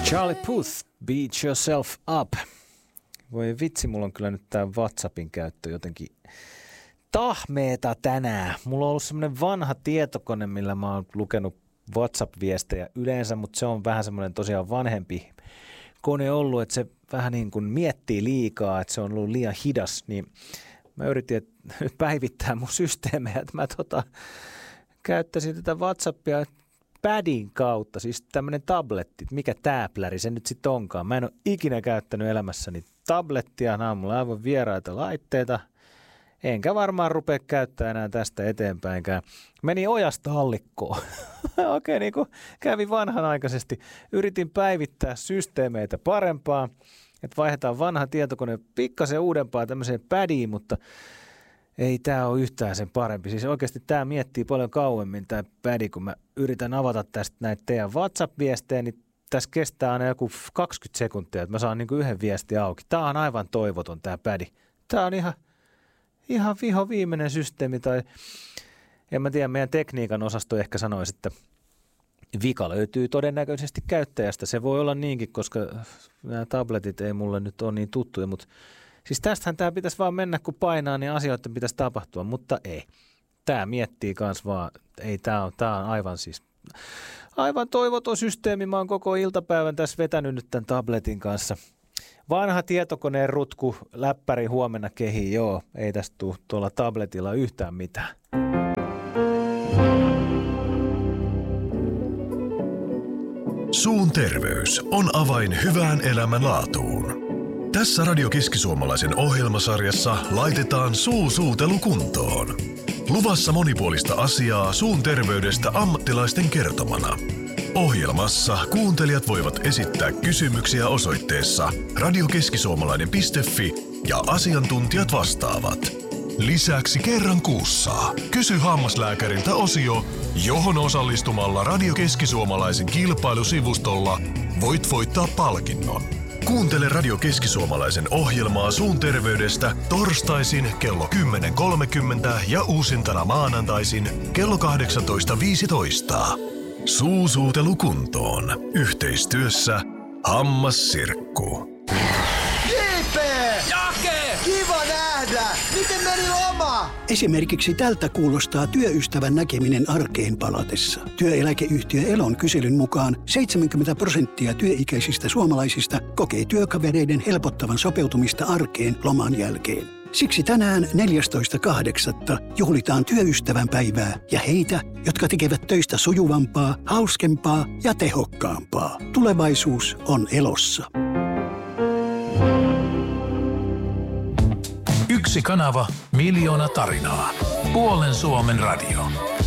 Charlie Puth, Beat Yourself Up. Voi vitsi, mulla on kyllä nyt tää WhatsAppin käyttö jotenkin tahmeeta tänään. Mulla on ollut semmonen vanha tietokone, millä mä oon lukenut WhatsApp-viestejä yleensä, mutta se on vähän semmoinen tosiaan vanhempi kone ollut, että se vähän niin kuin miettii liikaa, että se on ollut liian hidas, niin mä yritin nyt päivittää mun systeemejä, että mä käyttäisin tätä WhatsAppia padin kautta, siis tämmöinen tabletti, mikä täpläri se nyt sitten onkaan. Mä en ole ikinä käyttänyt elämässäni tablettia, nämä on mulle aivan vieraita laitteita, enkä varmaan rupea käyttämään enää tästä eteenpäinkään. Meni ojasta allikkoon. Oikein niin kuin kävi vanhanaikaisesti. Yritin päivittää systeemeitä parempaa, että vaihdetaan vanha tietokone pikkasen uudempaa tämmöiseen padiin, mutta ei tämä ole yhtään sen parempi. Siis oikeasti tämä miettii paljon kauemmin tämä padi, kun mä yritän avata tästä näitä teidän WhatsApp-viestejä, niin tässä kestää aina joku 20 sekuntia, että mä saan niin kuin yhden viesti auki. Tämä on aivan toivoton tämä padi. Tämä on ihan viimeinen systeemi, tai en mä tiedä, meidän tekniikan osasto ehkä sanoisi, että vika löytyy todennäköisesti käyttäjästä. Se voi olla niinkin, koska nämä tabletit ei mulle nyt ole niin tuttuja, mutta siis tästähän tämä pitäisi vaan mennä, kun painaa, niin asioiden pitäisi tapahtua, mutta ei. Tämä miettii kans vaan, ei tämä on aivan toivoton systeemi. Mä oon koko iltapäivän tässä vetänyt nyt tämän tabletin kanssa. Vanha tietokoneen rutku, läppäri huomenna kehiin, joo, ei tästä tule tuolla tabletilla yhtään mitään. Suun terveys on avain hyvään elämänlaatuun. Tässä Radio Keski-Suomalaisen ohjelmasarjassa laitetaan suutelu kuntoon. Luvassa monipuolista asiaa suun terveydestä ammattilaisten kertomana. Ohjelmassa kuuntelijat voivat esittää kysymyksiä osoitteessa radiokeskisuomalainen.fi ja asiantuntijat vastaavat. Lisäksi kerran kuussa Kysy hammaslääkäriltä -osio, johon osallistumalla Radio Keski-Suomalaisen kilpailusivustolla voit voittaa palkinnon. Kuuntele Radio Keski-Suomalaisen ohjelmaa suun terveydestä torstaisin kello 10.30 ja uusintana maanantaisin kello 18.15. Suutelu kuntoon. Yhteistyössä Hammassirkku. JP! Jake! Kiva nähdä! Miten meni loma? Esimerkiksi tältä kuulostaa työystävän näkeminen arkeen palatessa. Työeläkeyhtiö Elon kyselyn mukaan 70% työikäisistä suomalaisista kokee työkavereiden helpottavan sopeutumista arkeen loman jälkeen. Siksi tänään 14.8. juhlitaan työystävän päivää ja heitä, jotka tekevät töistä sujuvampaa, hauskempaa ja tehokkaampaa. Tulevaisuus on Elossa. Yksi kanava, miljoona tarinaa. Puolen Suomen radio.